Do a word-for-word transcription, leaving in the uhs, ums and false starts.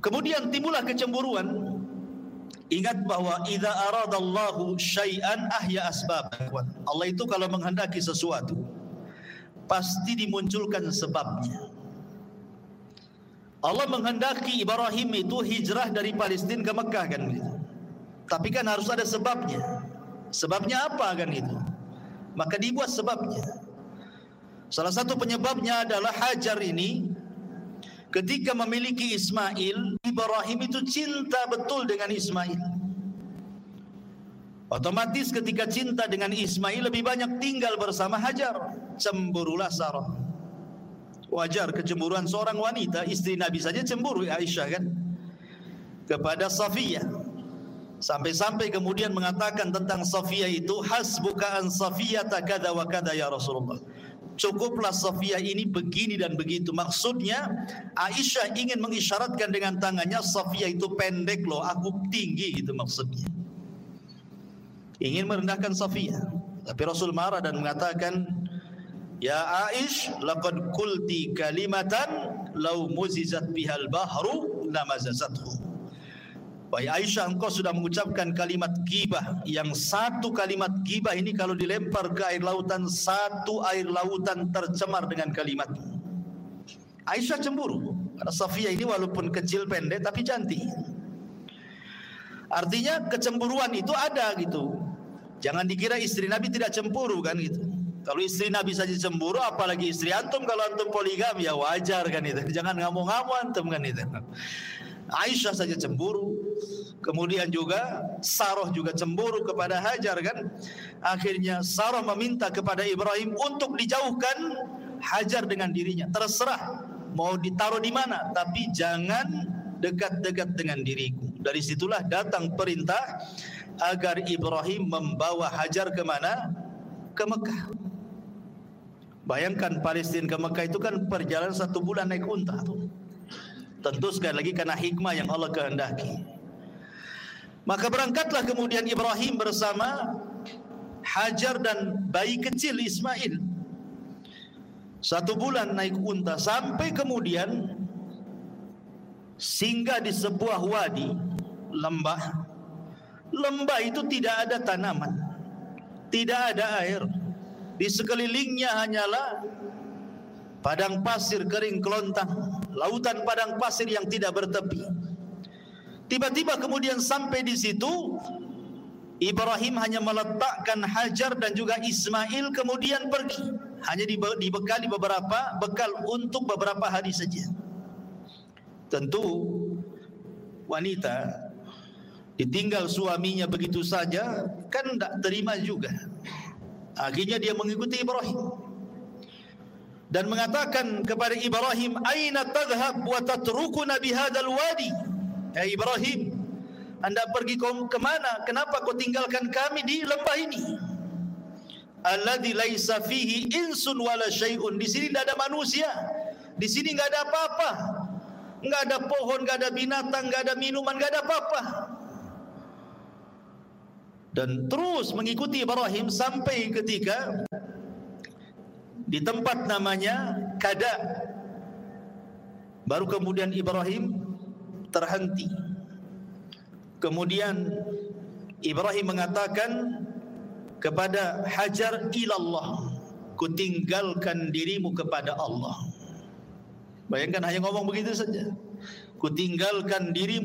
Kemudian timbullah kecemburuan. Ingat bahwa idza aradallahu syai'an ahya asbab. Allah itu kalau menghendaki sesuatu pasti dimunculkan sebabnya. Allah menghendaki Ibrahim itu hijrah dari Palestina ke Mekah kan gitu. Tapi kan harus ada sebabnya. Sebabnya apa kan itu? Maka dibuat sebabnya. Salah satu penyebabnya adalah Hajar ini ketika memiliki Ismail, Ibrahim itu cinta betul dengan Ismail. Otomatis ketika cinta dengan Ismail lebih banyak tinggal bersama Hajar. Cemburulah Sarah. Wajar kecemburuan seorang wanita, istri Nabi saja cemburu Aisyah kan kepada Safiyah. Sampai-sampai kemudian mengatakan tentang Safiyah itu, hasbuka an Safiyata kada wa kada ya Rasulullah. Cukuplah Safiyah ini begini dan begitu. Maksudnya Aisyah ingin mengisyaratkan dengan tangannya Safiyah itu pendek loh, aku tinggi gitu maksudnya. Ingin merendahkan Safiyah. Tapi Rasul marah dan mengatakan, ya Aish, laqad qulti kalimatan law muzizat bihal bahru lamazazathu. Wahai Aisyah, engkau sudah mengucapkan kalimat ghibah, yang satu kalimat ghibah ini kalau dilempar ke air lautan, satu air lautan tercemar dengan kalimat. Aisyah cemburu karena Safiyah ini walaupun kecil pendek tapi cantik. Artinya kecemburuan itu ada gitu. Jangan dikira istri Nabi tidak cemburu kan gitu. Kalau istri Nabi saja cemburu, apalagi istri antum. Kalau antum poligam ya wajar kan itu. Jangan ngamuk-ngamuk antum kan itu. Aisyah saja cemburu. Kemudian juga Sarah juga cemburu kepada Hajar kan. Akhirnya Sarah meminta kepada Ibrahim untuk dijauhkan Hajar dengan dirinya. Terserah mau ditaruh di mana, tapi jangan dekat-dekat dengan diriku. Dari situlah datang perintah agar Ibrahim membawa Hajar ke mana? Ke Mekah. Bayangkan Palestina ke Mekah itu kan perjalanan satu bulan naik unta tuh. Tentu sekali lagi karena hikmah yang Allah kehendaki. Maka berangkatlah kemudian Ibrahim bersama Hajar dan bayi kecil Ismail. Satu bulan naik unta sampai kemudian singgah di sebuah wadi, lembah. Lembah itu tidak ada tanaman, tidak ada air. Di sekelilingnya hanyalah padang pasir kering kelontang, lautan padang pasir yang tidak bertepi. Tiba-tiba kemudian sampai di situ, Ibrahim hanya meletakkan Hajar dan juga Ismail kemudian pergi. Hanya dibekali beberapa bekal untuk beberapa hari saja. Tentu wanita ditinggal suaminya begitu saja kan tidak terima juga. Akhirnya dia mengikuti Ibrahim dan mengatakan kepada Ibrahim, aina tadhhab wa tatrukuna bihadzal wadi? Ya Ibrahim, Anda pergi ke mana? Kenapa kau tinggalkan kami di lembah ini? Alladzi laisa fihi insun wala syai'un. Di sini tidak ada manusia. Di sini enggak ada apa-apa. Enggak ada pohon, enggak ada binatang, enggak ada minuman, enggak ada apa-apa. Dan terus mengikuti Ibrahim sampai ketika di tempat namanya Kada. Baru kemudian Ibrahim terhenti. Kemudian Ibrahim mengatakan kepada Hajar, ilallah, kutinggalkan dirimu kepada Allah. Bayangkan hanya ngomong begitu saja. Kutinggalkan dirimu